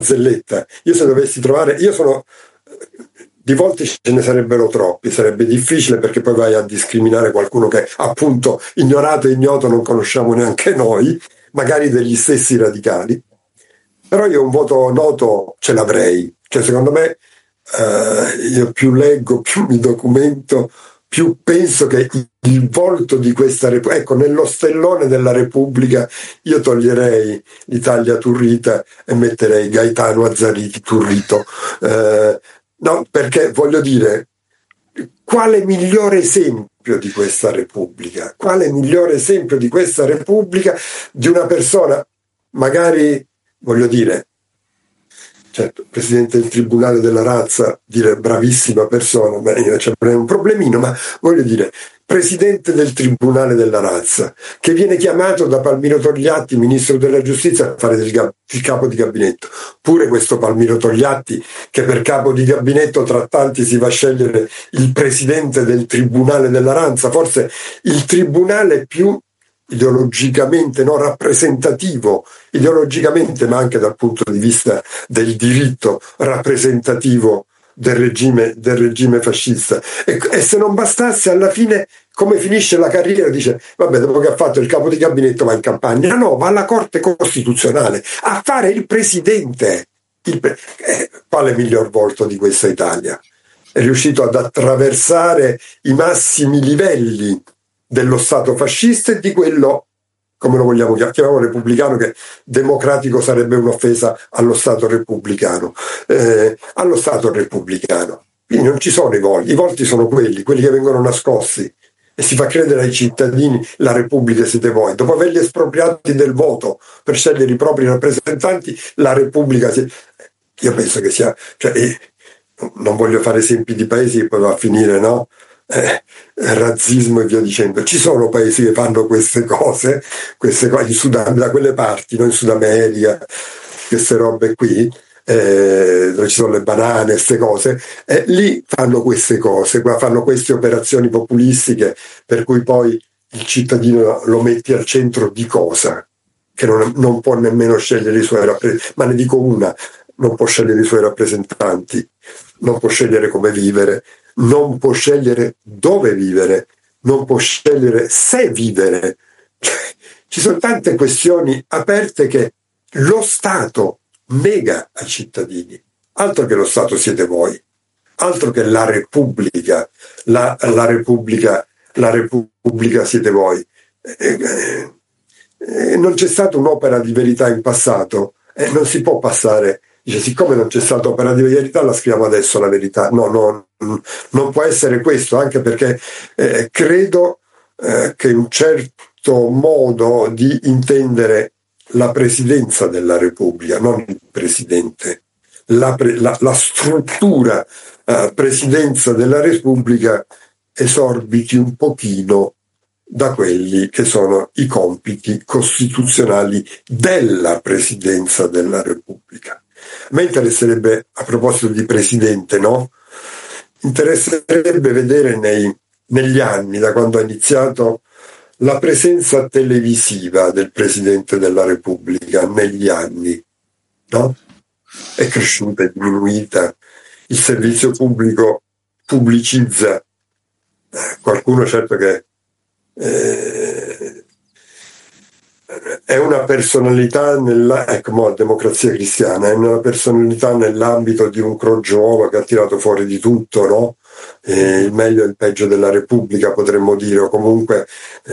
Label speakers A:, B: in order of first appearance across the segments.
A: barzelletta. Io se dovessi trovare, io sono, di volte ce ne sarebbero troppi, sarebbe difficile perché poi vai a discriminare qualcuno che appunto ignorato e ignoto non conosciamo neanche noi, magari degli stessi radicali. Però io un voto noto ce l'avrei, cioè secondo me io più leggo, più mi documento, più penso che il volto di questa Repubblica, ecco, nello stellone della Repubblica io toglierei l'Italia Turrita e metterei Gaetano Azzariti Turrito. No, perché voglio dire, quale migliore esempio di questa Repubblica? Quale migliore esempio di questa Repubblica di una persona, magari, voglio dire, certo, Presidente del Tribunale della Razza, dire bravissima persona, ma io avrei un problemino, ma voglio dire, Presidente del Tribunale della Razza, che viene chiamato da Palmiro Togliatti, Ministro della Giustizia, a fare il capo di gabinetto. Pure questo Palmiro Togliatti, che per capo di gabinetto tra tanti si va a scegliere il Presidente del Tribunale della Razza, forse il tribunale più ideologicamente non rappresentativo, ideologicamente ma anche dal punto di vista del diritto rappresentativo del regime fascista. E se non bastasse, alla fine come finisce la carriera? Dice vabbè, dopo che ha fatto il capo di gabinetto va in campagna. No, va alla Corte Costituzionale a fare il presidente. Quale miglior volto di questa Italia? È riuscito ad attraversare i massimi livelli dello Stato fascista e di quello, come lo vogliamo chiamare, repubblicano, che democratico sarebbe un'offesa allo Stato repubblicano. Allo Stato repubblicano. Quindi non ci sono i volti sono quelli che vengono nascosti e si fa credere ai cittadini la Repubblica siete voi. Dopo averli espropriati del voto per scegliere i propri rappresentanti, la Repubblica io penso che sia, cioè, non voglio fare esempi di paesi che poi va a finire, no? Razzismo e via dicendo. Ci sono paesi che fanno queste cose in da quelle parti, no? In Sud America, queste robe qui, dove ci sono le banane, queste cose, lì fanno queste cose, fanno queste operazioni populistiche per cui poi il cittadino lo metti al centro di cosa? Che non può nemmeno scegliere i suoi rappresentanti, ma ne dico una, non può scegliere i suoi rappresentanti, non può scegliere come vivere, non può scegliere dove vivere, non può scegliere se vivere. Ci sono tante questioni aperte che lo Stato nega ai cittadini. Altro che lo Stato siete voi, altro che la Repubblica, la Repubblica siete voi. Non c'è stata un'opera di verità in passato, non si può passare. Dice, siccome non c'è stata opera di verità, la scriviamo adesso la verità. No, non può essere questo, anche perché credo che un certo modo di intendere la presidenza della Repubblica, non il presidente, la struttura presidenza della Repubblica esorbiti un pochino da quelli che sono i compiti costituzionali della presidenza della Repubblica. A me interesserebbe, a proposito di presidente, no? Interesserebbe vedere negli anni, da quando ha iniziato, la presenza televisiva del Presidente della Repubblica negli anni, no? È cresciuta, è diminuita, il servizio pubblico pubblicizza, qualcuno certo che è una personalità come la Democrazia Cristiana, è una personalità nell'ambito di un crogiolo che ha tirato fuori di tutto, no? Il meglio e il peggio della Repubblica, potremmo dire, o comunque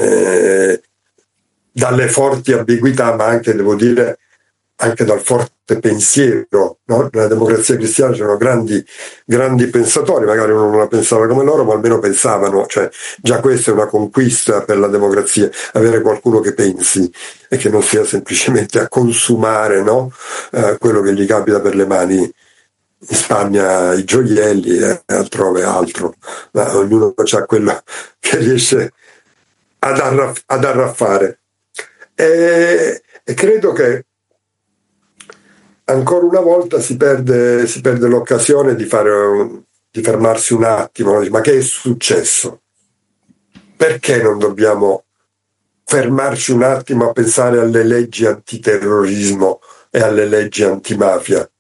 A: dalle forti ambiguità, ma anche, devo dire, anche dal forte pensiero, no? Nella Democrazia Cristiana c'erano grandi pensatori, magari uno non la pensava come loro, ma almeno pensavano, cioè già questa è una conquista per la democrazia, avere qualcuno che pensi e che non sia semplicemente a consumare, no? Quello che gli capita per le mani. In Spagna i gioielli e altrove altro, ma ognuno ha quello che riesce ad arraffare. E credo che ancora una volta si perde l'occasione di fermarsi un attimo, ma che è successo? Perché non dobbiamo fermarci un attimo a pensare alle leggi antiterrorismo e alle leggi antimafia?